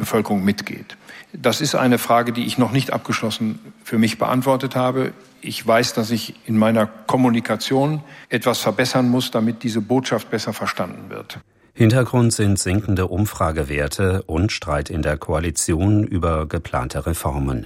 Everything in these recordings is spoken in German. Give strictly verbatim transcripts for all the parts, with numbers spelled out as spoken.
Bevölkerung mitgeht. Das ist eine Frage, die ich noch nicht abgeschlossen für mich beantwortet habe. Ich weiß, dass ich in meiner Kommunikation etwas verbessern muss, damit diese Botschaft besser verstanden wird. Hintergrund sind sinkende Umfragewerte und Streit in der Koalition über geplante Reformen.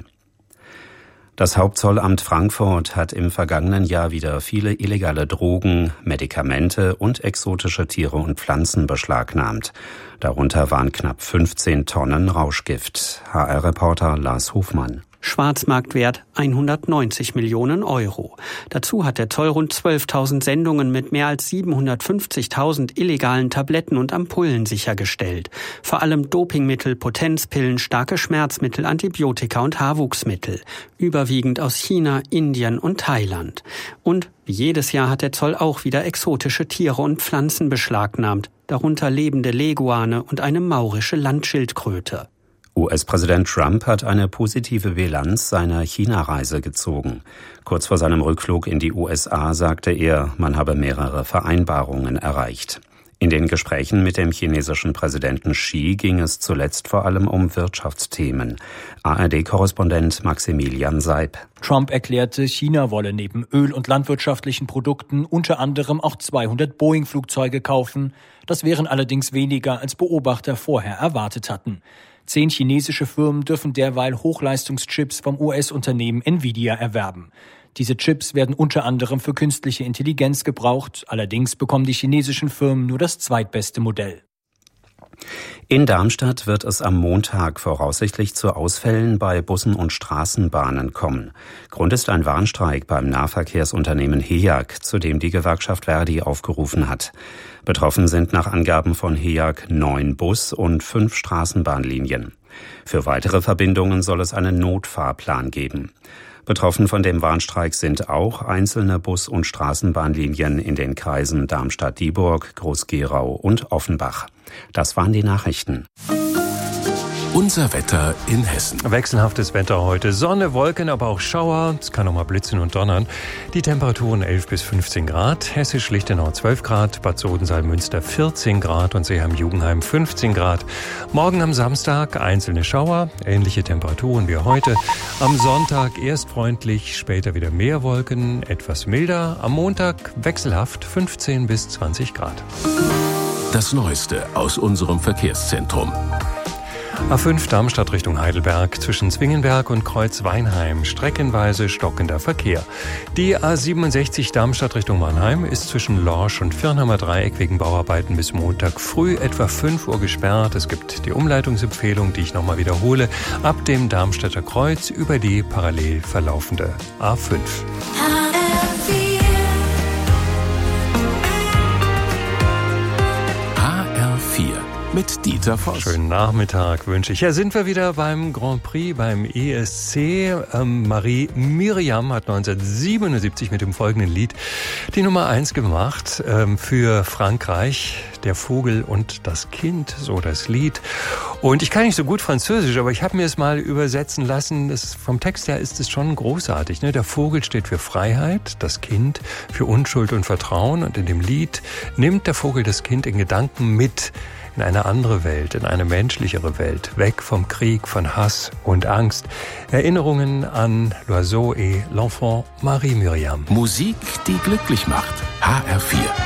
Das Hauptzollamt Frankfurt hat im vergangenen Jahr wieder viele illegale Drogen, Medikamente und exotische Tiere und Pflanzen beschlagnahmt. Darunter waren knapp fünfzehn Tonnen Rauschgift. H R-Reporter Lars Hofmann. Schwarzmarktwert hundertneunzig Millionen Euro. Dazu hat der Zoll rund zwölftausend Sendungen mit mehr als siebenhundertfünfzigtausend illegalen Tabletten und Ampullen sichergestellt. Vor allem Dopingmittel, Potenzpillen, starke Schmerzmittel, Antibiotika und Haarwuchsmittel. Überwiegend aus China, Indien und Thailand. Und wie jedes Jahr hat der Zoll auch wieder exotische Tiere und Pflanzen beschlagnahmt. Darunter lebende Leguane und eine maurische Landschildkröte. U S-Präsident Trump hat eine positive Bilanz seiner China-Reise gezogen. Kurz vor seinem Rückflug in die U S A sagte er, man habe mehrere Vereinbarungen erreicht. In den Gesprächen mit dem chinesischen Präsidenten Xi ging es zuletzt vor allem um Wirtschaftsthemen. A R D-Korrespondent Maximilian Seib. Trump erklärte, China wolle neben Öl- und landwirtschaftlichen Produkten unter anderem auch zweihundert Boeing-Flugzeuge kaufen. Das wären allerdings weniger, als Beobachter vorher erwartet hatten. Zehn chinesische Firmen dürfen derweil Hochleistungschips vom U S-Unternehmen Nvidia erwerben. Diese Chips werden unter anderem für künstliche Intelligenz gebraucht. Allerdings bekommen die chinesischen Firmen nur das zweitbeste Modell. In Darmstadt wird es am Montag voraussichtlich zu Ausfällen bei Bussen und Straßenbahnen kommen. Grund ist ein Warnstreik beim Nahverkehrsunternehmen H E A G, zu dem die Gewerkschaft Verdi aufgerufen hat. Betroffen sind nach Angaben von H E A G neun Bus- und fünf Straßenbahnlinien. Für weitere Verbindungen soll es einen Notfahrplan geben. Betroffen von dem Warnstreik sind auch einzelne Bus- und Straßenbahnlinien in den Kreisen Darmstadt-Dieburg, Groß-Gerau und Offenbach. Das waren die Nachrichten. Unser Wetter in Hessen. Wechselhaftes Wetter heute. Sonne, Wolken, aber auch Schauer. Es kann auch mal blitzen und donnern. Die Temperaturen elf bis fünfzehn Grad. Hessisch-Lichtenau zwölf Grad. Bad Sodensaal-Münster vierzehn Grad und Seeheim-Jugenheim fünfzehn Grad. Morgen am Samstag einzelne Schauer. Ähnliche Temperaturen wie heute. Am Sonntag erst freundlich, später wieder mehr Wolken. Etwas milder. Am Montag wechselhaft fünfzehn bis zwanzig Grad. Das Neueste aus unserem Verkehrszentrum. A fünf Darmstadt Richtung Heidelberg, zwischen Zwingenberg und Kreuzweinheim, streckenweise stockender Verkehr. Die A siebenundsechzig Darmstadt Richtung Mannheim ist zwischen Lorsch und Firnheimer Dreieck wegen Bauarbeiten bis Montag früh etwa fünf Uhr gesperrt. Es gibt die Umleitungsempfehlung, die ich nochmal wiederhole, ab dem Darmstädter Kreuz über die parallel verlaufende A fünf. Mit Dieter Voss. Schönen Nachmittag wünsche ich. Ja, sind wir wieder beim Grand Prix, beim E S C. Ähm, Marie Miriam hat neunzehnhundertsiebenundsiebzig mit dem folgenden Lied die Nummer eins gemacht ähm, für Frankreich. Der Vogel und das Kind, so das Lied. Und ich kann nicht so gut Französisch, aber ich habe mir es mal übersetzen lassen. Das, vom Text her ist es schon großartig. Ne? Der Vogel steht für Freiheit, das Kind für Unschuld und Vertrauen. Und in dem Lied nimmt der Vogel das Kind in Gedanken mit in eine andere Welt, in eine menschlichere Welt, weg vom Krieg, von Hass und Angst. Erinnerungen an L'Oiseau et l'Enfant, Marie Miriam. Musik, die glücklich macht. H R vier.